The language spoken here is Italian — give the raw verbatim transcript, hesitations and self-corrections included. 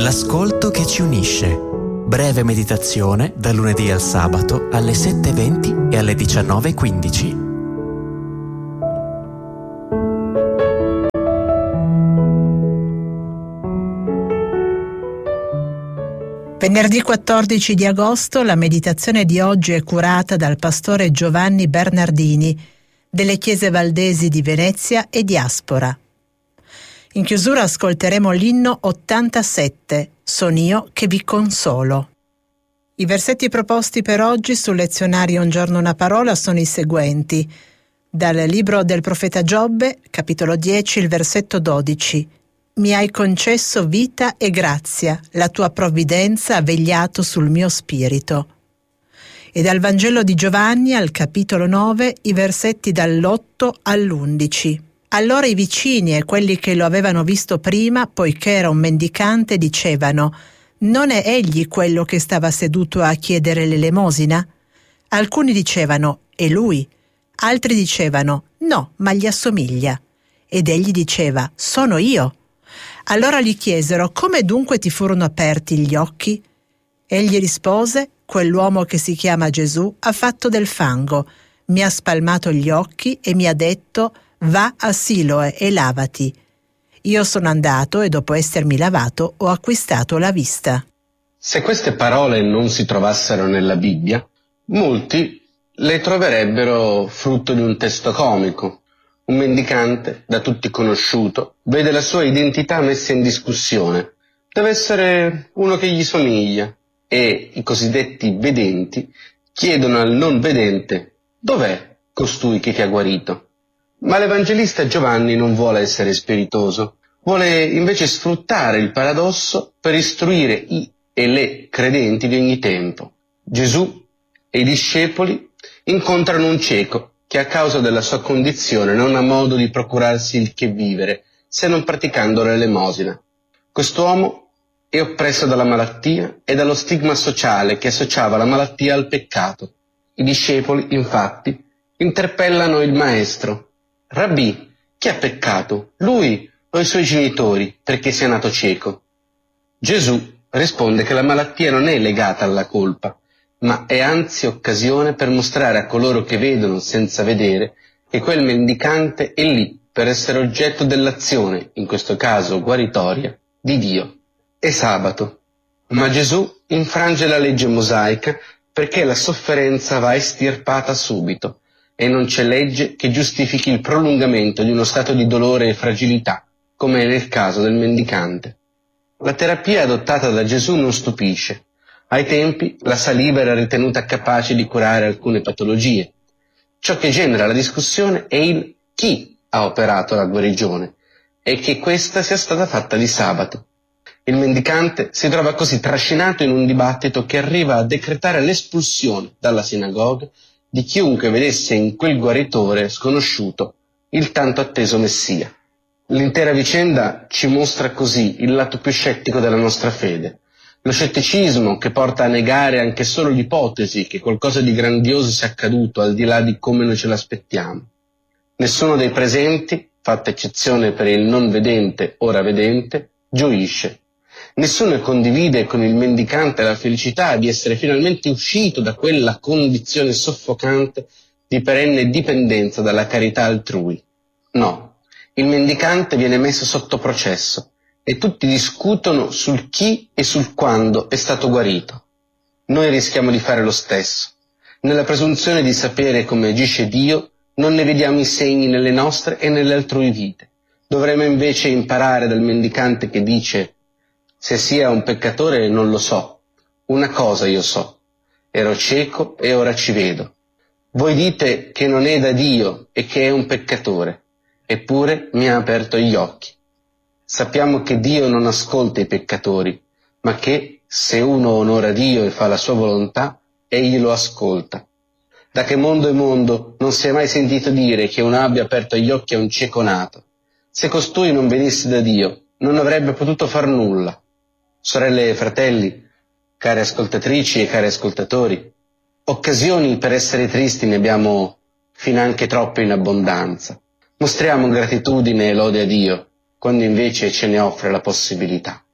L'ascolto che ci unisce. Breve meditazione dal lunedì al sabato alle sette e venti e alle diciannove e quindici. Venerdì quattordici di agosto la meditazione di oggi è curata dal pastore Giovanni Bernardini delle Chiese Valdesi di Venezia e Diaspora. In chiusura ascolteremo l'inno ottantasette, Son io che vi consolo. I versetti proposti per oggi sul lezionario Un giorno una parola sono i seguenti. Dal libro del profeta Giobbe, capitolo dieci, il versetto dodici. Mi hai concesso vita e grazia, la tua provvidenza ha vegliato sul mio spirito. E dal Vangelo di Giovanni, al capitolo nove, i versetti dall'otto all'undici. Allora i vicini e quelli che lo avevano visto prima, poiché era un mendicante, dicevano: non è egli quello che stava seduto a chiedere l'elemosina? Alcuni dicevano: è lui. Altri dicevano: no, ma gli assomiglia. Ed egli diceva: sono io. Allora gli chiesero: come dunque ti furono aperti gli occhi? Egli rispose: quell'uomo che si chiama Gesù ha fatto del fango, mi ha spalmato gli occhi e mi ha detto: va a Siloe e lavati. Io sono andato e dopo essermi lavato ho acquistato la vista. Se queste parole non si trovassero nella Bibbia, molti le troverebbero frutto di un testo comico. Un mendicante, da tutti conosciuto, vede la sua identità messa in discussione. Deve essere uno che gli somiglia. E i cosiddetti vedenti chiedono al non vedente: dov'è costui che ti ha guarito? Ma l'Evangelista Giovanni non vuole essere spiritoso, vuole invece sfruttare il paradosso per istruire i e le credenti di ogni tempo. Gesù e i discepoli incontrano un cieco che a causa della sua condizione non ha modo di procurarsi il che vivere se non praticando l'elemosina. Quest'uomo è oppresso dalla malattia e dallo stigma sociale che associava la malattia al peccato. I discepoli, infatti, interpellano il maestro: Rabbì, chi ha peccato, lui o i suoi genitori, perché sia nato cieco? Gesù risponde che la malattia non è legata alla colpa, ma è anzi occasione per mostrare a coloro che vedono senza vedere che quel mendicante è lì per essere oggetto dell'azione, in questo caso guaritoria, di Dio. È sabato, ma Gesù infrange la legge mosaica perché la sofferenza va estirpata subito. E non c'è legge che giustifichi il prolungamento di uno stato di dolore e fragilità, come è nel caso del mendicante. La terapia adottata da Gesù non stupisce. Ai tempi la saliva era ritenuta capace di curare alcune patologie. Ciò che genera la discussione è il chi ha operato la guarigione e che questa sia stata fatta di sabato. Il mendicante si trova così trascinato in un dibattito che arriva a decretare l'espulsione dalla sinagoga di chiunque vedesse in quel guaritore sconosciuto il tanto atteso Messia. L'intera vicenda ci mostra così il lato più scettico della nostra fede, lo scetticismo che porta a negare anche solo l'ipotesi che qualcosa di grandioso sia accaduto al di là di come noi ce l'aspettiamo. Nessuno dei presenti, fatta eccezione per il non vedente ora vedente, gioisce. Nessuno condivide con il mendicante la felicità di essere finalmente uscito da quella condizione soffocante di perenne dipendenza dalla carità altrui. No, il mendicante viene messo sotto processo e tutti discutono sul chi e sul quando è stato guarito. Noi rischiamo di fare lo stesso. Nella presunzione di sapere come agisce Dio, non ne vediamo i segni nelle nostre e nelle altrui vite. Dovremmo invece imparare dal mendicante che dice: se sia un peccatore non lo so, una cosa io so, ero cieco e ora ci vedo. Voi dite che non è da Dio e che è un peccatore, eppure mi ha aperto gli occhi. Sappiamo che Dio non ascolta i peccatori, ma che, se uno onora Dio e fa la sua volontà, egli lo ascolta. Da che mondo è mondo non si è mai sentito dire che uno abbia aperto gli occhi a un cieco nato. Se costui non venisse da Dio, non avrebbe potuto far nulla. Sorelle e fratelli, care ascoltatrici e cari ascoltatori, occasioni per essere tristi ne abbiamo finanche troppe in abbondanza. Mostriamo gratitudine e lode a Dio, quando invece ce ne offre la possibilità.